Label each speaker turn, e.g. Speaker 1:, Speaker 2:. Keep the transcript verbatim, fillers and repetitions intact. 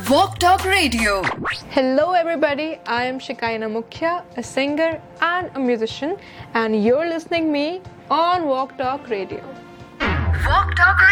Speaker 1: Walk Talk Radio.
Speaker 2: Hello everybody, I am Shikaina Mukhya, a singer and a musician, and you're listening me on Walk Talk Radio.
Speaker 1: Walk Talk